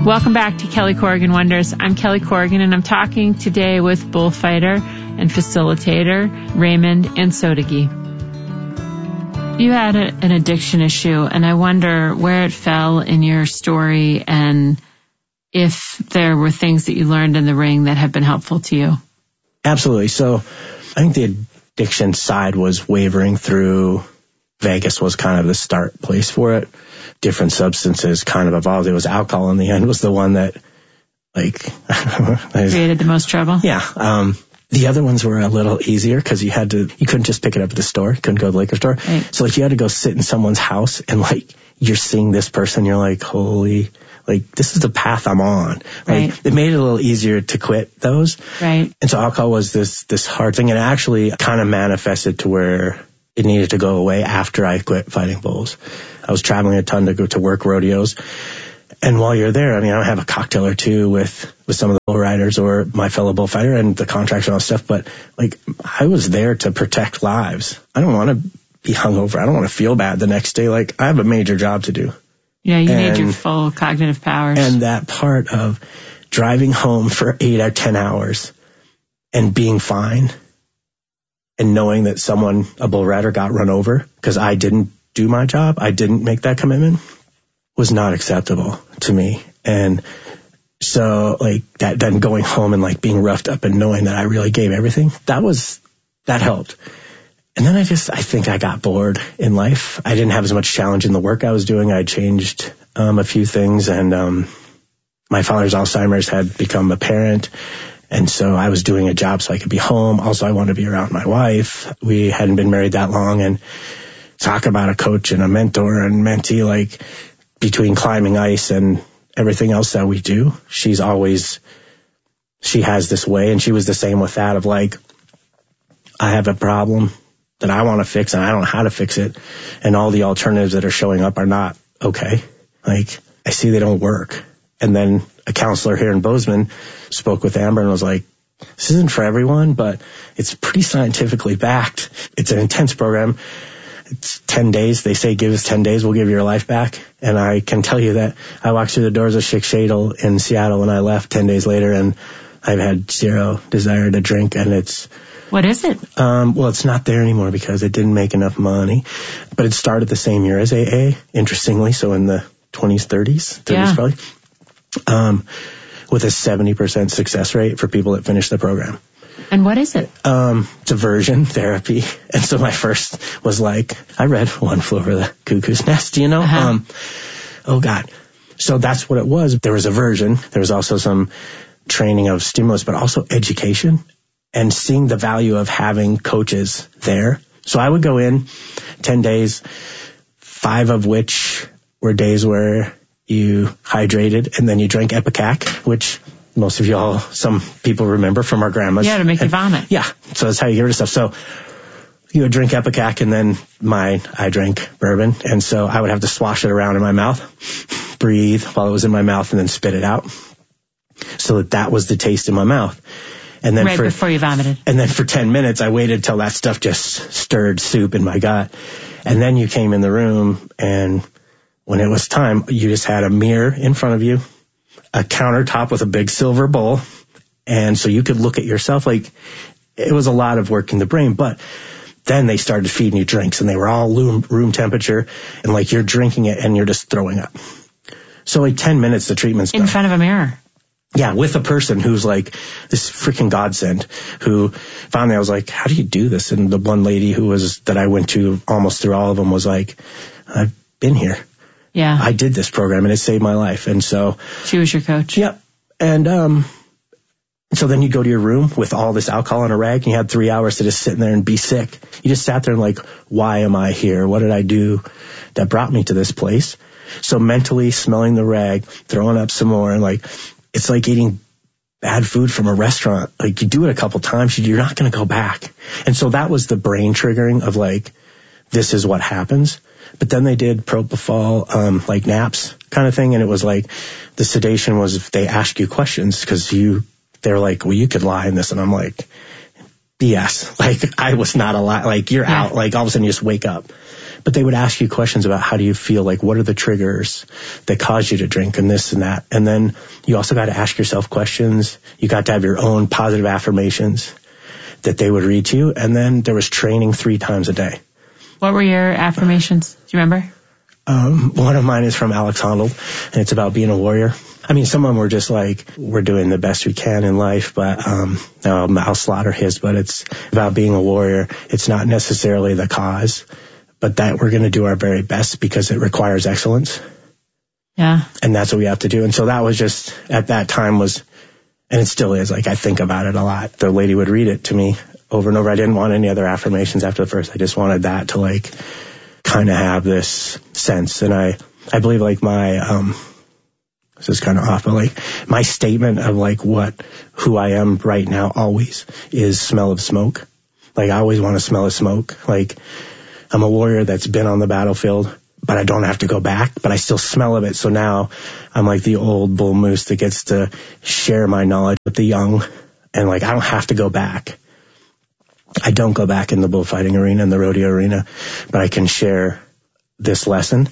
Welcome back to Kelly Corrigan Wonders. I'm Kelly Corrigan, and I'm talking today with bullfighter and facilitator Raymond Ansotegi. You had an addiction issue, and I wonder where it fell in your story and if there were things that you learned in the ring that have been helpful to you. Absolutely. So I think the addiction side was wavering through. Vegas was kind of the start place for it. Different substances kind of evolved. It was alcohol in the end was the one that created the most trouble. Yeah. The other ones were a little easier because you couldn't just pick it up at the store. You couldn't go to the liquor store. Right. So you had to go sit in someone's house and you're seeing this person. You're like, holy, this is the path I'm on. Right. It made it a little easier to quit those. Right. And so alcohol was this hard thing, and it actually kind of manifested to where it needed to go away after I quit fighting bulls. I was traveling a ton to go to work rodeos. And while you're there, I don't have a cocktail or two with some of the bull riders or my fellow bullfighter and the contracts and all that stuff. But I was there to protect lives. I don't want to be hungover. I don't want to feel bad the next day. I have a major job to do. Yeah, you need your full cognitive powers. And that part of driving home for 8 or 10 hours and being fine and knowing that a bull rider got run over because I didn't do my job, I didn't make that commitment, was not acceptable to me. And so that then going home and being roughed up and knowing that I really gave everything, that helped. And then I think I got bored in life. I didn't have as much challenge in the work I was doing. I changed a few things, and my father's Alzheimer's had become apparent. And so I was doing a job so I could be home. Also, I wanted to be around my wife. We hadn't been married that long, and talk about a coach and a mentor and mentee, between climbing ice and everything else that we do, she has this way, and she was the same with that of I have a problem that I want to fix and I don't know how to fix it. And all the alternatives that are showing up are not okay. I see they don't work. And then a counselor here in Bozeman spoke with Amber and was like, this isn't for everyone, but it's pretty scientifically backed. It's an intense program. It's 10 days. They say, give us 10 days, we'll give you your life back. And I can tell you that I walked through the doors of Schick Shadle in Seattle and I left 10 days later, and I've had zero desire to drink. And what is it? Well, it's not there anymore because it didn't make enough money, but it started the same year as AA, interestingly. So in the 20s, 30s probably, with a 70% success rate for people that finish the program. And what is it? It's aversion therapy. And so my first was I read One Flew Over the Cuckoo's Nest, Uh-huh. Oh God. So that's what it was. There was aversion. There was also some training of stimulus, but also education and seeing the value of having coaches there. So I would go in 10 days, 5 of which were days where you hydrated and then you drank Ipecac, which most of y'all, some people remember from our grandmas. Yeah, to make you vomit. Yeah, so that's how you get rid of stuff. So you would drink Ipecac, and then I drank bourbon, and so I would have to swash it around in my mouth, breathe while it was in my mouth, and then spit it out. So that was the taste in my mouth. And then before you vomited. And then for 10 minutes, I waited till that stuff just stirred soup in my gut. And then you came in the room, and when it was time, you just had a mirror in front of you, a countertop with a big silver bowl. And so you could look at yourself. It was a lot of working the brain, but then they started feeding you drinks, and they were all room temperature, and you're drinking it and you're just throwing up. So 10 minutes, the treatment's done. In front of a mirror. Yeah, with a person who's this freaking godsend, who finally I was like, how do you do this? And the one lady that I went to almost through all of them was like, I've been here. Yeah. I did this program and it saved my life. And so she was your coach. Yep. And so then you go to your room with all this alcohol on a rag, and you had 3 hours to just sit in there and be sick. You just sat there and why am I here? What did I do that brought me to this place? So mentally smelling the rag, throwing up some more, and it's like eating bad food from a restaurant. You do it a couple times, you're not going to go back. And so that was the brain triggering of this is what happens. But then they did propofol, naps kind of thing. And it was the sedation was, they ask you questions because they're well, you could lie in this. And I'm BS. I was not a lie. You're out. All of a sudden you just wake up. But they would ask you questions about how do you feel, like what are the triggers that cause you to drink and this and that. And then you also got to ask yourself questions. You got to have your own positive affirmations that they would read to you. And then there was training 3 times a day. What were your affirmations? Do you remember? One of mine is from Alex Honnold, and it's about being a warrior. I mean, some of them were just like, we're doing the best we can in life, but I'll slaughter his, but it's about being a warrior. It's not necessarily the cause, but that we're going to do our very best because it requires excellence. Yeah. And that's what we have to do. And so that was just, at that time was, and it still is, like I think about it a lot. The lady would read it to me over and over. I didn't want any other affirmations after the first. I just wanted that to like kind of have this sense. And I believe like my, this is kind of off, but like my statement of like who I am right now always is smell of smoke. Like I always want to smell of smoke. Like I'm a warrior that's been on the battlefield, but I don't have to go back, but I still smell of it. So now I'm like the old bull moose that gets to share my knowledge with the young. And like, I don't have to go back. I don't go back in the bullfighting arena and the rodeo arena, but I can share this lesson.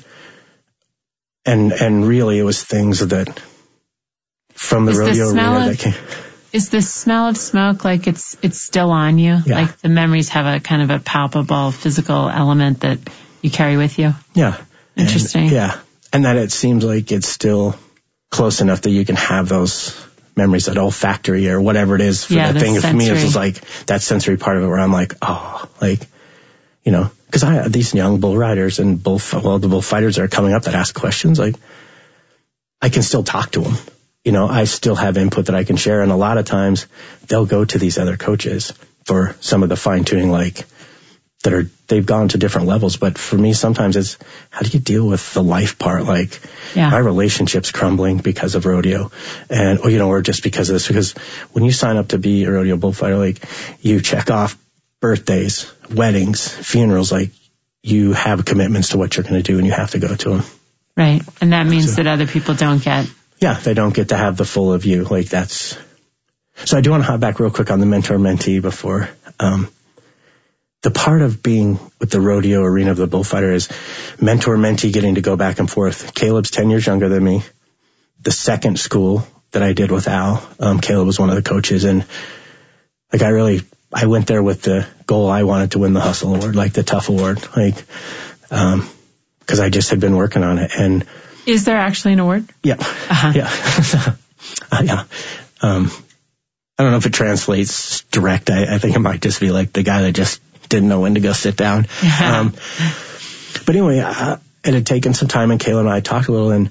And really it was things that from the rodeo arena that came. Is the smell of smoke like it's still on you? Yeah. Like the memories have a kind of a palpable physical element that you carry with you? Yeah. Interesting. And that it seems like it's still close enough that you can have those memories, that olfactory or whatever it is for the thing. For me, it was like that sensory part of it where I'm like, oh, like, you know, because these young bull riders and the bullfighters that are coming up that ask questions, like I can still talk to them. You know, I still have input that I can share. And a lot of times they'll go to these other coaches for some of the fine tuning, like they've gone to different levels. But for me, sometimes it's how do you deal with the life part? Like my relationship's crumbling because of rodeo or just because of this, because when you sign up to be a rodeo bullfighter, like you check off birthdays, weddings, funerals, like you have commitments to what you're going to do and you have to go to them. Right. And that means that other people don't get. Yeah. They don't get to have the full of you. Like that's, so I do want to hop back real quick on the mentor-mentee before, the part of being with the rodeo arena of the bullfighter is mentor-mentee, getting to go back and forth. Caleb's 10 years younger than me. The second school that I did with Al, Caleb was one of the coaches. And like I went there with the goal I wanted to win the hustle award, like the tough award, like, cause I just had been working on it. And is there actually an award? Yeah. Uh-huh. Yeah. Yeah. I don't know if it translates direct. I think it might just be like the guy that just didn't know when to go sit down. Yeah. But anyway, it had taken some time and Caleb and I talked a little, and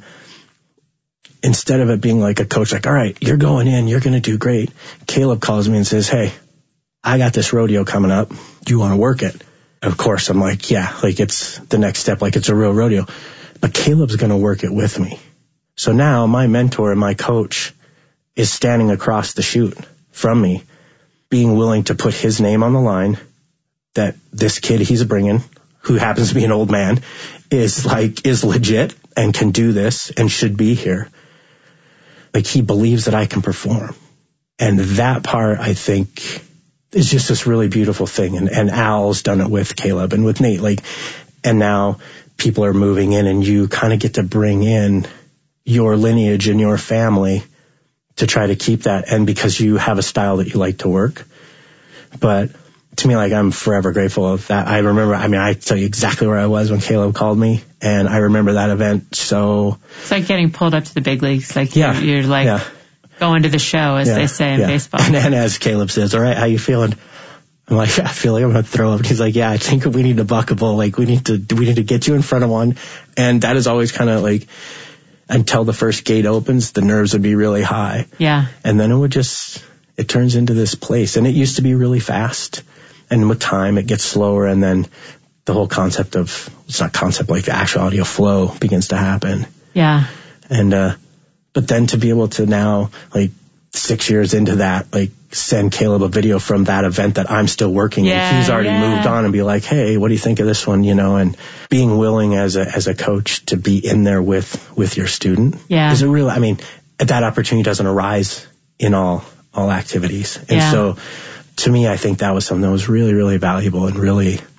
instead of it being like a coach, like, all right, you're going in, you're going to do great. Caleb calls me and says, hey, I got this rodeo coming up. Do you want to work it? Of course, I'm like, yeah, like it's the next step, like it's a real rodeo. But Caleb's going to work it with me. So now my mentor and my coach is standing across the chute from me, being willing to put his name on the line, that this kid he's bringing, who happens to be an old man, is legit and can do this and should be here. Like he believes that I can perform. And that part, I think, is just this really beautiful thing. And Al's done it with Caleb and with Nate. Like, and now people are moving in and you kind of get to bring in your lineage and your family to try to keep that. And because you have a style that you like to work. But to me, like, I'm forever grateful of that. I remember, I tell you exactly where I was when Caleb called me, and I remember that event. So it's like getting pulled up to the big leagues. Like you're like going to the show, as they say in baseball. And as Caleb says, all right, how you feeling? I'm like, I feel like I'm going to throw up. And he's like, yeah, I think we need to buck a bull. Like we need to get you in front of one. And that is always kind of like, until the first gate opens, the nerves would be really high. Yeah. And then it turns into this place. And it used to be really fast. And with time, it gets slower, and then the whole concept of, it's not concept, like the actual audio flow begins to happen. Yeah. And, but then to be able to now, like 6 years into that, like send Caleb a video from that event that I'm still working and he's already moved on, and be like, hey, what do you think of this one? You know, and being willing as a coach to be in there with your student. Yeah. Is a real, that opportunity doesn't arise in all activities. And so, to me, I think that was something that was really, really valuable and really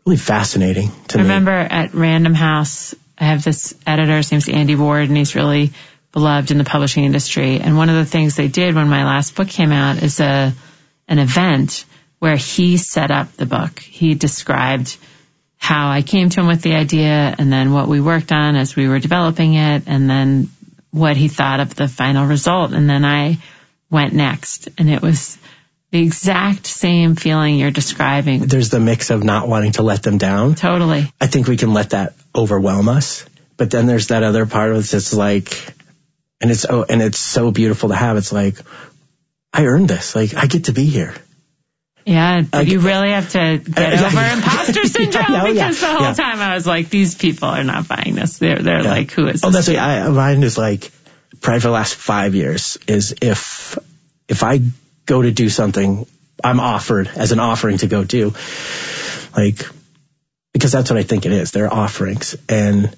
really fascinating to me. I remember at Random House, I have this editor, his name's Andy Ward, and he's really beloved in the publishing industry. And one of the things they did when my last book came out is an event where he set up the book. He described how I came to him with the idea, and then what we worked on as we were developing it, and then what he thought of the final result. And then I went next, and it was the exact same feeling you're describing. There's the mix of not wanting to let them down. Totally. I think we can let that overwhelm us. But then there's that other part of it that's like, and it's so beautiful to have. It's like, I earned this. Like, I get to be here. Yeah, but you really have to get over imposter syndrome because the whole time I was like, these people are not buying this. They're like, who is this? That's what mine is like, probably for the last 5 years, is if I go to do something I'm offered as an offering to go do, like, because that's what I think it is. They're offerings. And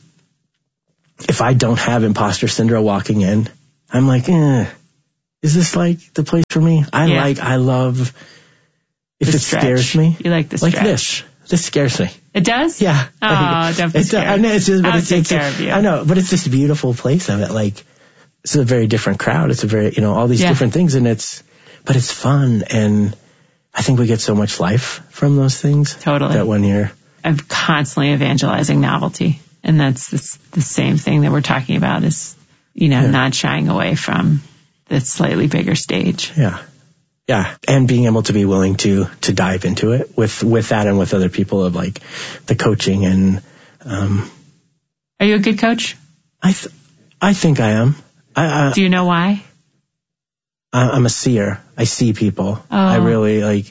if I don't have imposter syndrome walking in, I'm like, is this like the place for me? I love, if it scares me. You like the stretch. Like this scares me. It does? Yeah. Oh, don't be scared. I know, I'll take care of you. I know, but it's this beautiful place of it. Like, it's a very different crowd. It's a very, all these different things, and but it's fun. And I think we get so much life from those things. Totally. That when I'm constantly evangelizing novelty. And that's the same thing that we're talking about is, not shying away from the slightly bigger stage. Yeah. Yeah. And being able to be willing to dive into it with that and with other people of like the coaching and, Are you a good coach? I think I am. Do you know why? I'm a seer. I see people. Oh. I really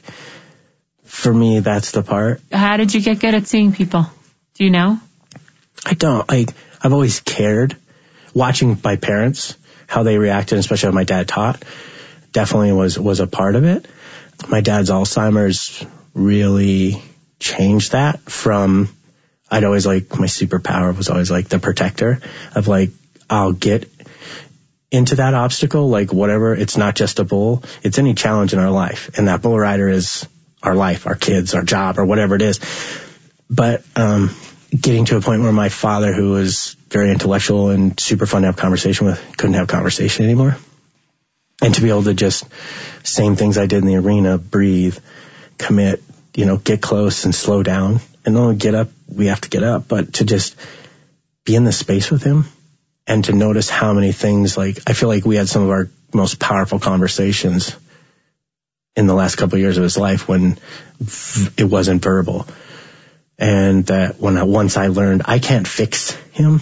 for me, that's the part. How did you get good at seeing people? Do you know? I don't. I've always cared. Watching my parents, how they reacted, especially how my dad taught, definitely was a part of it. My dad's Alzheimer's really changed that from, I'd always my superpower was always the protector of I'll get into that obstacle, whatever. It's not just a bull. It's any challenge in our life. And that bull rider is our life, our kids, our job, or whatever it is. But, getting to a point where my father, who was very intellectual and super fun to have conversation with, couldn't have conversation anymore. And to be able to just, same things I did in the arena, breathe, commit, get close and slow down. And then get up, we have to get up, but to just be in the space with him and to notice how many things, I feel like we had some of our most powerful conversations in the last couple of years of his life when it wasn't verbal. And that once I learned I can't fix him,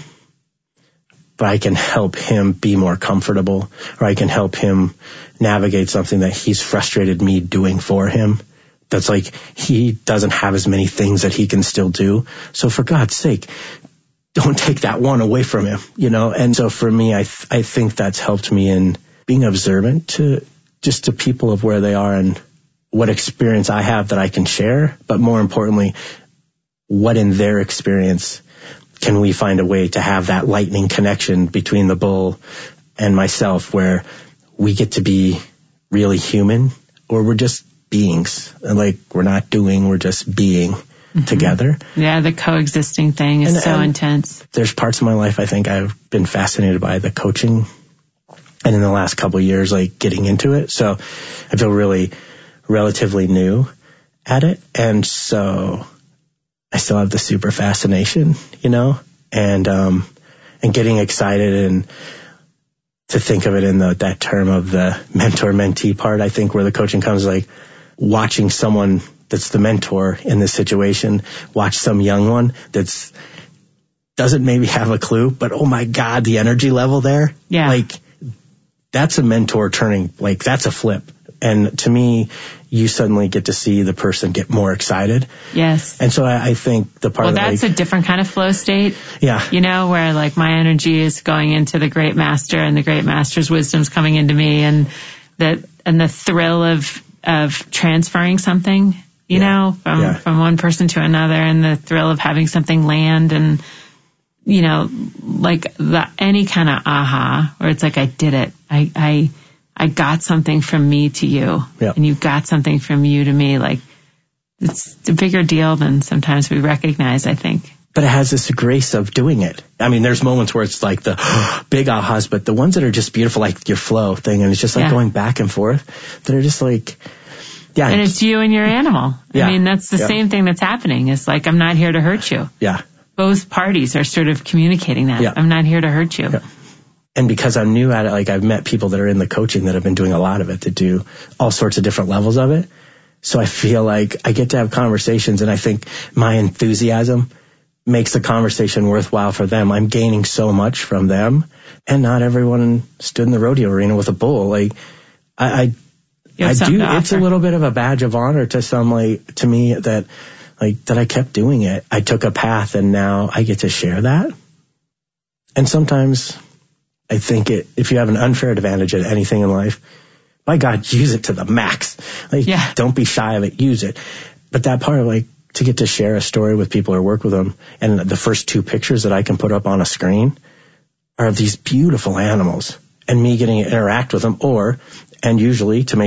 but I can help him be more comfortable, or I can help him navigate something that he's frustrated me doing for him. That's he doesn't have as many things that he can still do. So for God's sake, don't take that one away from him, And so for me, I think that's helped me in being observant to people of where they are and what experience I have that I can share, but more importantly, what in their experience can we find a way to have that lightning connection between the bull and myself where we get to be really human, or we're just beings, and we're not doing, we're just being together. Yeah, the coexisting thing is so intense. There's parts of my life I think I've been fascinated by the coaching, and in the last couple of years, getting into it. So I feel really relatively new at it, and so I still have the super fascination, and getting excited and to think of it in that term of the mentor-mentee part, I think where the coaching comes, watching someone that's the mentor in this situation, watch some young one doesn't maybe have a clue, but oh my God, the energy level there. Yeah. That's a mentor turning, that's a flip. And to me, you suddenly get to see the person get more excited. Yes. And so I think the part that's a different kind of flow state. Yeah. Where my energy is going into the great master and the great master's wisdom's coming into me, and the thrill of transferring something, from one person to another, and the thrill of having something land, and any kind of aha where it's I did it. I got something from me to you, and you got something from you to me. It's a bigger deal than sometimes we recognize, I think. But it has this grace of doing it. I mean, there's moments where it's like the big ahas, but the ones that are just beautiful, like your flow thing, and it's just like going back and forth, that are just like, yeah. And it's you and your animal. Yeah. I mean, that's the same thing that's happening. It's like, I'm not here to hurt you. Yeah. Both parties are sort of communicating that. Yeah. I'm not here to hurt you. Yeah. And because I'm new at it, like I've met people that are in the coaching that have been doing a lot of it, that do all sorts of different levels of it. So I feel like I get to have conversations, and I think my enthusiasm makes the conversation worthwhile for them. I'm gaining so much from them, and not everyone stood in the rodeo arena with a bull. Like I do. It's a little bit of a badge of honor to some, like, to me, that I kept doing it. I took a path, and now I get to share that. And sometimes I think if you have an unfair advantage at anything in life, my God, use it to the max. Don't be shy of it. Use it. But that part of to get to share a story with people or work with them, and the first 2 pictures that I can put up on a screen are of these beautiful animals, and me getting to interact with them, and usually to make